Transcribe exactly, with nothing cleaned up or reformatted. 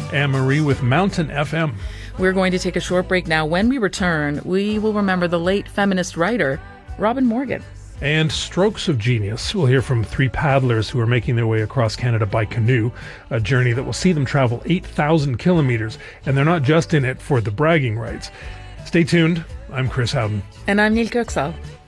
Anne-Marie with Mountain F M. We're going to take a short break now. When we return, we will remember the late feminist writer, Robin Morgan. And Strokes of Genius. We'll hear from three paddlers who are making their way across Canada by canoe, a journey that will see them travel eight thousand kilometers, and they're not just in it for the bragging rights. Stay tuned. I'm Chris Howden. And I'm Neil Kirksall.